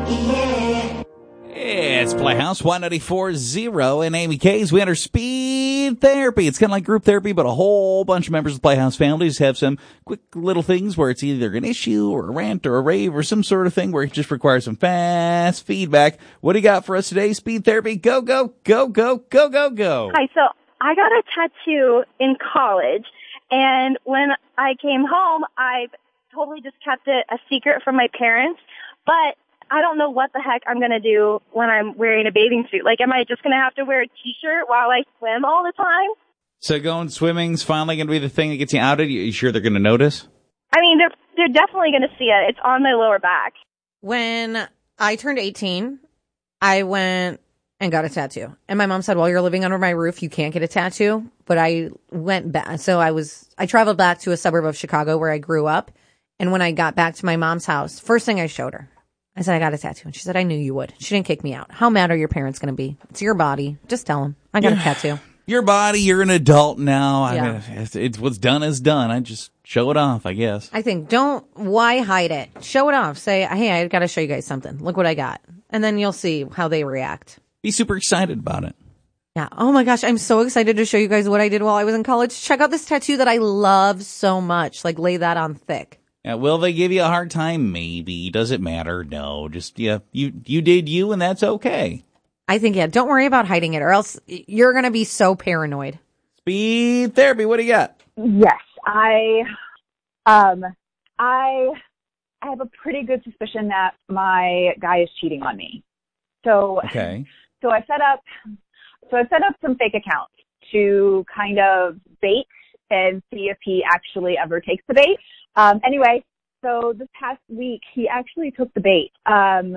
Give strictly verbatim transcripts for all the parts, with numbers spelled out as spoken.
Yeah. It's Playhouse one ninety-four point zero and Amy K's. We enter speed therapy. It's kind of like group therapy, but a whole bunch of members of the Playhouse families have some quick little things where it's either an issue or a rant or a rave or some sort of thing where it just requires some fast feedback. What do you got for us today? Speed therapy. Go, go, go, go, go, go, go. Hi, so I got a tattoo in college, and when I came home, I totally just kept it a secret from my parents, but I don't know what the heck I'm going to do when I'm wearing a bathing suit. Like, am I just going to have to wear a T-shirt while I swim all the time? So going swimming's finally going to be the thing that gets you outed? You sure they're going to notice? I mean, they're they're definitely going to see it. It's on my lower back. When I turned eighteen, I went and got a tattoo. And my mom said, well, you're living under my roof, you can't get a tattoo. But I went back. So I was, I traveled back to a suburb of Chicago where I grew up. And when I got back to my mom's house, first thing I showed her, I said, I got a tattoo. And she said, I knew you would. She didn't kick me out. How mad are your parents going to be? It's your body. Just tell them. I got yeah. a tattoo. Your body, you're an adult now. Yeah. I mean, it's, it's what's done is done. I just show it off, I guess. I think, don't, why hide it? Show it off. Say, hey, I got to show you guys something. Look what I got. And then you'll see how they react. Be super excited about it. Yeah. Oh my gosh. I'm so excited to show you guys what I did while I was in college. Check out this tattoo that I love so much. Like, lay that on thick. Yeah, will they give you a hard time? Maybe. Does it matter? No. Just, yeah, you you did you, and that's okay. I think, yeah, don't worry about hiding it, or else you're going to be so paranoid. Speed therapy, what do you got? Yes, I, um, I, I have a pretty good suspicion that my guy is cheating on me. So, okay. So I set up, so I set up some fake accounts to kind of bait and see if he actually ever takes the bait. Um, anyway, so this past week, he actually took the bait. Um,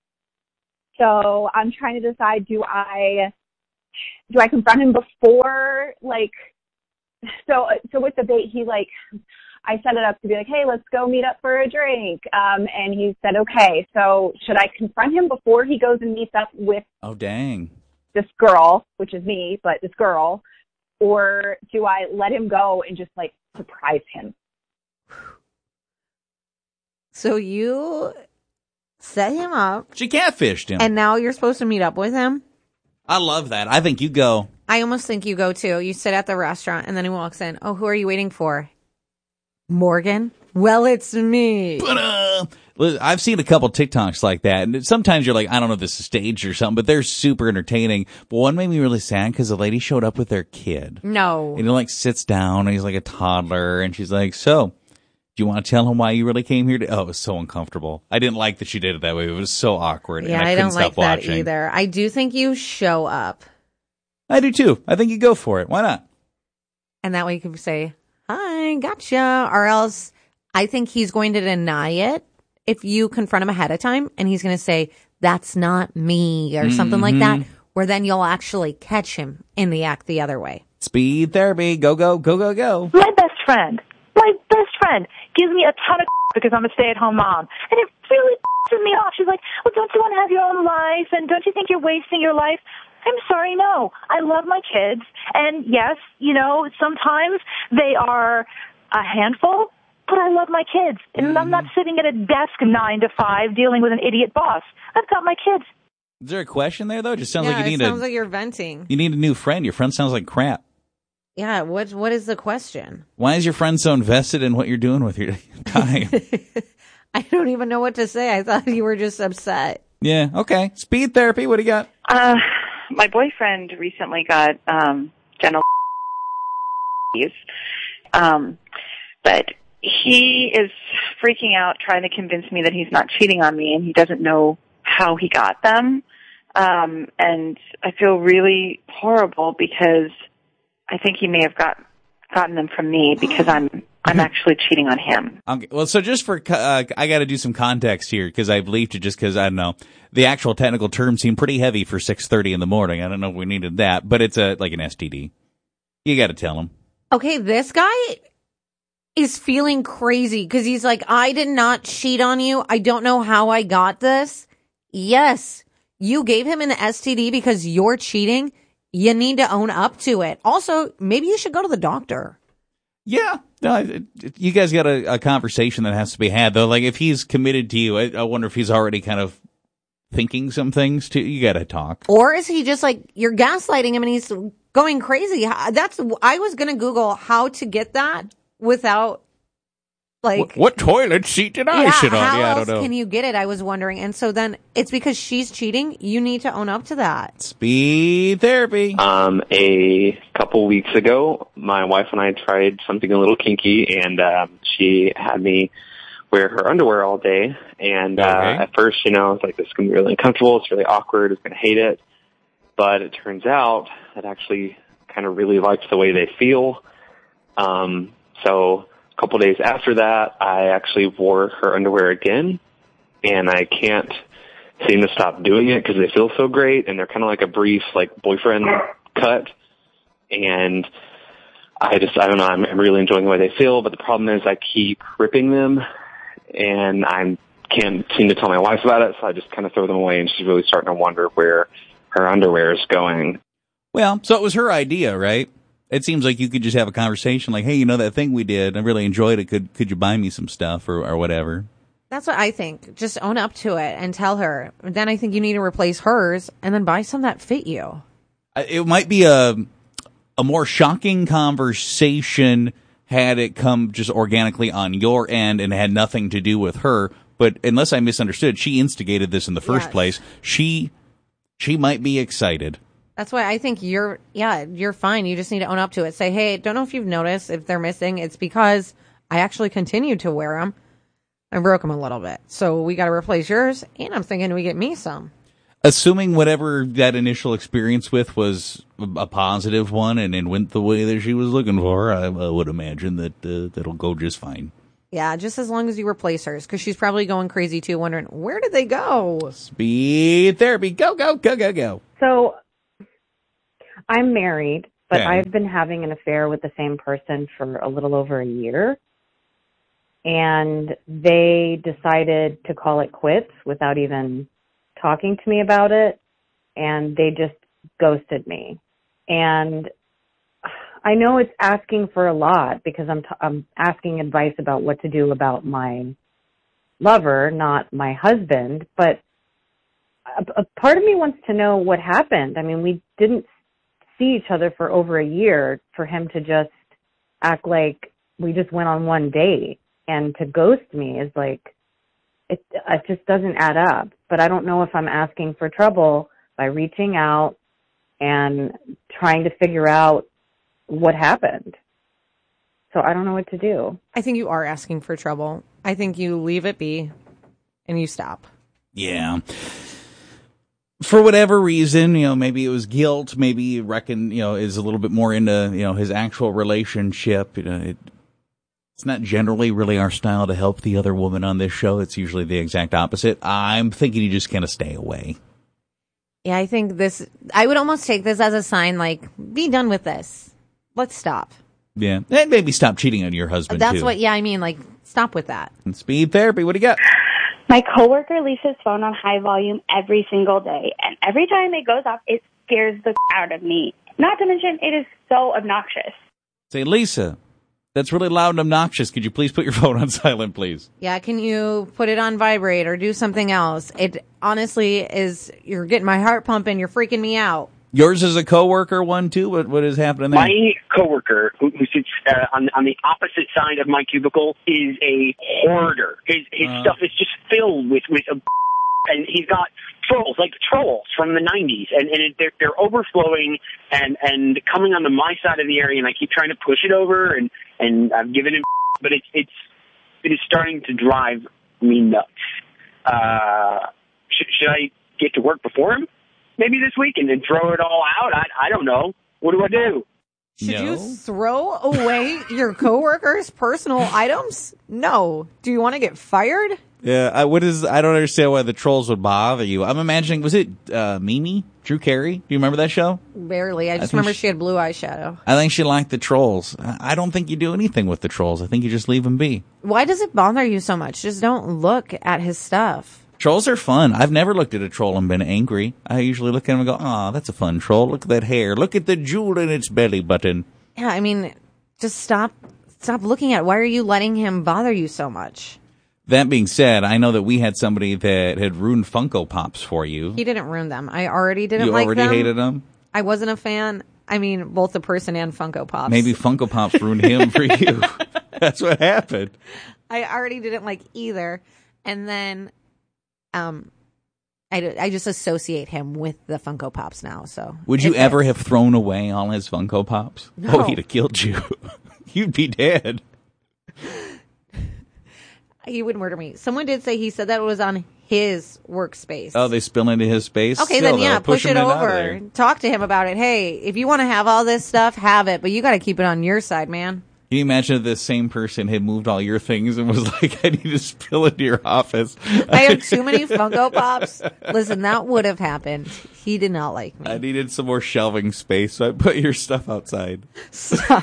so I'm trying to decide, do I, do I confront him before, like, so, so with the bait, he like, I set it up to be like, hey, let's go meet up for a drink. Um, and he said, okay, so should I confront him before he goes and meets up with oh, dang. this girl, which is me, but this girl, or do I let him go and just like surprise him? So you set him up. She catfished him. And now you're supposed to meet up with him? I love that. I think you go. I almost think you go too. You sit at the restaurant and then he walks in. Oh, who are you waiting for? Morgan? Well, it's me. But, uh, I've seen a couple TikToks like that. And sometimes you're like, I don't know if this is staged or something, but they're super entertaining. But one made me really sad because the lady showed up with their kid. No. And he like sits down and he's like a toddler. And she's like, so, do you want to tell him why you really came here? To-? Oh, it was so uncomfortable. I didn't like that she did it that way. It was so awkward. Yeah, and I, I couldn't don't like stop that watching. either. I do think you show up. I do too. I think you go for it. Why not? And that way you can say, hi, gotcha. Or else I think he's going to deny it if you confront him ahead of time. And he's going to say, that's not me or mm-hmm. something like that. Where then you'll actually catch him in the act the other way. Speed therapy. Go, go, go, go, go. My best friend, my best friend gives me a ton of because I'm a stay-at-home mom. And it really pisses me off. She's like, well, don't you want to have your own life? And don't you think you're wasting your life? I'm sorry, no. I love my kids. And yes, you know, sometimes they are a handful, but I love my kids. And mm-hmm. I'm not sitting at a desk nine to five dealing with an idiot boss. I've got my kids. Is there a question there, though? It just sounds yeah, like you need it sounds a, like you're venting. You need a new friend. Your friend sounds like crap. Yeah, what what is the question? Why is your friend so invested in what you're doing with your time? I don't even know what to say. I thought you were just upset. Yeah, okay. Speed therapy, what do you got? Uh, my boyfriend recently got um, genital um, but he is freaking out trying to convince me that he's not cheating on me and he doesn't know how he got them. Um, and I feel really horrible because I think he may have got gotten them from me because I'm I'm actually cheating on him. Okay. Well, so just for uh, I got to do some context here because I've leaved it just because I don't know the actual technical terms seem pretty heavy for six thirty in the morning. I don't know if we needed that, but it's a like an S T D. You got to tell him. Okay, this guy is feeling crazy because he's like, I did not cheat on you. I don't know how I got this. Yes, you gave him an S T D because you're cheating. You need to own up to it. Also, maybe you should go to the doctor. Yeah. No, you guys got a, a conversation that has to be had, though. Like, if he's committed to you, I, I wonder if he's already kind of thinking some things too. You got to talk. Or is he just like, you're gaslighting him and he's going crazy? That's, I was going to Google how to get that without like. What, what toilet seat did I yeah, sit on? How Yeah, I else don't know. can you get it? I was wondering. And so then it's because she's cheating. You need to own up to that. Speed therapy. Um, a couple weeks ago, my wife and I tried something a little kinky, and um, she had me wear her underwear all day. And uh, Okay. at first, you know, I was like, this is going to be really uncomfortable. It's really awkward. It's going to hate it. But it turns out that actually kind of really likes the way they feel. Um, so a couple days after that, I actually wore her underwear again, and I can't seem to stop doing it because they feel so great, and they're kind of like a brief, like, boyfriend cut. And I just, I don't know, I'm, I'm really enjoying the way they feel, but the problem is I keep ripping them, and I can't seem to tell my wife about it, so I just kind of throw them away, and she's really starting to wonder where her underwear is going. Well, so it was her idea, right? It seems like you could just have a conversation like, hey, you know that thing we did? I really enjoyed it. Could could you buy me some stuff or, or whatever? That's what I think. Just own up to it and tell her. Then I think you need to replace hers and then buy some that fit you. It might be a a more shocking conversation had it come just organically on your end and had nothing to do with her. But unless I misunderstood, she instigated this in the first Yes. place. She she might be excited. That's why I think you're, yeah, you're fine. You just need to own up to it. Say, hey, don't know if you've noticed if they're missing. It's because I actually continued to wear them. I broke them a little bit. So we got to replace yours. And I'm thinking we get me some. Assuming whatever that initial experience with was a positive one and, and went the way that she was looking for, I, I would imagine that uh, that'll go just fine. Yeah, just as long as you replace hers. Because she's probably going crazy too, wondering, where did they go? Speed therapy. Go, go, go, go, go. So I'm married, but Okay. I've been having an affair with the same person for a little over a year. And they decided to call it quits without even talking to me about it. And they just ghosted me. And I know it's asking for a lot because I'm, t- I'm asking advice about what to do about my lover, not my husband. But a, a part of me wants to know what happened. I mean, we didn't see each other for over a year. For him to just act like we just went on one date and to ghost me is like, it, it just doesn't add up. But I don't know if I'm asking for trouble by reaching out and trying to figure out what happened. So I don't know what to do. I think you are asking for trouble. I think you leave it be and you stop. Yeah. For whatever reason, you know, maybe it was guilt, maybe you reckon, you know, is a little bit more into, you know, his actual relationship. You know, it, it's not generally really our style to help the other woman on this show. It's usually the exact opposite. I'm thinking you just kind of stay away. Yeah, I think this, I would almost take this as a sign like, be done with this. Let's stop. Yeah. And maybe stop cheating on your husband, That's too. what, yeah, I mean, like, stop with that. And speed therapy, what do you got? My coworker leaves his phone on high volume every single day, and every time it goes off, it scares the out of me. Not to mention, it is so obnoxious. Say, Lisa, that's really loud and obnoxious. Could you please put your phone on silent, please? Yeah, can you put it on vibrate or do something else? It honestly is, you're getting my heart pumping, you're freaking me out. Yours is a coworker one, too? What What is happening there? My coworker, who, who sits uh, on on the opposite side of my cubicle, is a hoarder. His his Uh. stuff is just filled with with a, and he's got trolls like trolls from the nineties, and and it, they're they're overflowing and and coming onto my side of the area, and I keep trying to push it over, and and I've given him, but it's it's it is starting to drive me nuts. Uh, should should I get to work before him? Maybe this week and then throw it all out. I I don't know. What do I do? Should No. you throw away your coworkers' personal items? No. Do you want to get fired? Yeah, I, what is, I don't understand why the trolls would bother you. I'm imagining, was it uh, Mimi? Drew Carey? Do you remember that show? Barely. I just think remember she- she had blue eyeshadow. I think she liked the trolls. I I don't think you do anything with the trolls. I think you just leave them be. Why does it bother you so much? Just don't look at his stuff. Trolls are fun. I've never looked at a troll and been angry. I usually look at him and go, "Aw, that's a fun troll. Look at that hair. Look at the jewel in its belly button." Yeah, I mean, just stop stop looking at it. Why are you letting him bother you so much? That being said, I know that we had somebody that had ruined Funko Pops for you. He didn't ruin them. I already didn't you like already them. hated them? I wasn't a fan. I mean, both the person and Funko Pops. Maybe Funko Pops ruined him for you. That's what happened. I already didn't like either. And then um, I, I just associate him with the Funko Pops now. So would you it ever fits. have thrown away all his Funko Pops? No. Oh, he'd have killed you. You'd be dead. He would murder me. Someone did say he said that it was on his workspace. Oh, they spill into his space? Okay, Still, then yeah, though, push, push it him out of over. there. Talk to him about it. Hey, if you want to have all this stuff, have it, but you got to keep it on your side, man. Can you imagine if this same person had moved all your things and was like, I need to spill into your office? I have too many Funko Pops. Listen, that would have happened. He did not like me. I needed some more shelving space, so I put your stuff outside. Stop.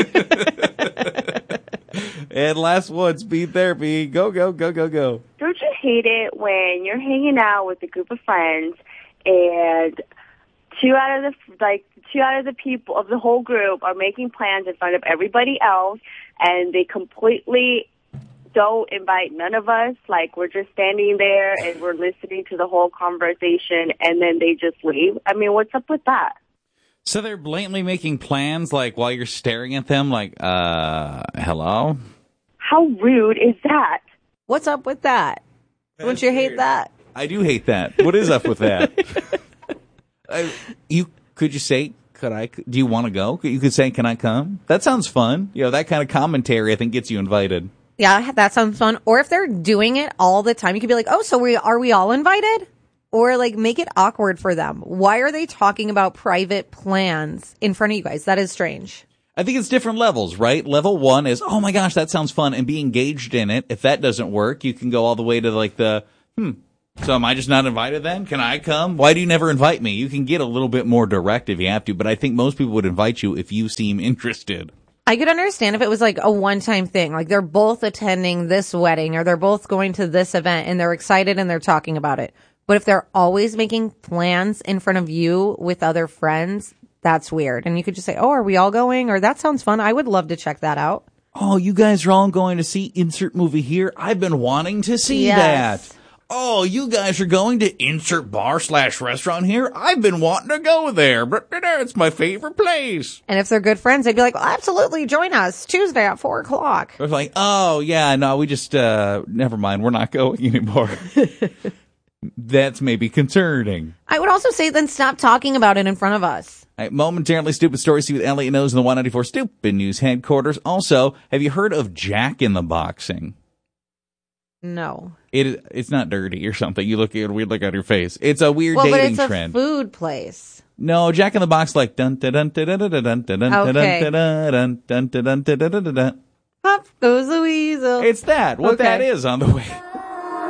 And last one, speed therapy. Go, go, go, go, go. Don't you hate it when you're hanging out with a group of friends and two out of the like two out of the people of the whole group are making plans in front of everybody else, and they completely don't invite none of us? Like, we're just standing there and we're listening to the whole conversation, and then they just leave. I mean, what's up with that? So they're blatantly making plans, like, while you're staring at them, like, uh, hello? How rude is that? What's up with that? Don't you hate that? I do hate that. What is up with that? I, you could you say, could I, do you want to go? You could say, can I come? That sounds fun. You know, that kind of commentary, I think, gets you invited. Yeah, that sounds fun. Or if they're doing it all the time, you could be like, oh, so we are we all invited? Or, like, make it awkward for them. Why are they talking about private plans in front of you guys? That is strange. I think it's different levels, right? Level one is, oh my gosh, that sounds fun, and be engaged in it. If that doesn't work, you can go all the way to, like, the, hmm, so am I just not invited then? Can I come? Why do you never invite me? You can get a little bit more direct if you have to, but I think most people would invite you if you seem interested. I could understand if it was like a one-time thing, like they're both attending this wedding or they're both going to this event and they're excited and they're talking about it. But if they're always making plans in front of you with other friends, that's weird. And you could just say, oh, are we all going? Or that sounds fun. I would love to check that out. Oh, you guys are all going to see insert movie here? I've been wanting to see Yes. that. Oh, you guys are going to insert bar slash restaurant here? I've been wanting to go there. It's my favorite place. And if they're good friends, they'd be like, well, absolutely, join us Tuesday at four o'clock. It's like, oh, yeah, no, we just, uh, never mind. We're not going anymore. That's maybe concerning. I would also say then stop talking about it in front of us. All right, momentarily stupid story. See with Elliot Knows in the one ninety-four Stupid News headquarters. Also, have you heard of Jack in the Boxing? No. It it's not dirty or something. You look at a weird look at your face. It's a weird Well, but dating it's a trend. food place. No, Jack in the Box like dun dun dun dun dun dun dun dun dun Okay. dun dun dun dun dun dun dun dun. Up goes the weasel. It's that. What Okay. that is on the way.